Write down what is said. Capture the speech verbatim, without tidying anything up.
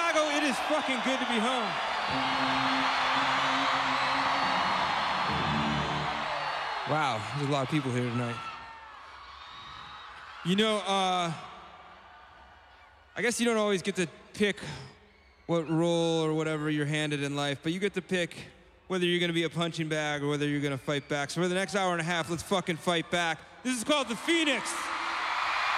Chicago, it is fucking good to be home. Wow, there's a lot of people here tonight. You know, uh, I guess you don't always get to pick what role or whatever you're handed in life, but you get to pick whether you're gonna be a punching bag or whether you're gonna fight back. So for the next hour and a half, let's fucking fight back. This is called The Phoenix.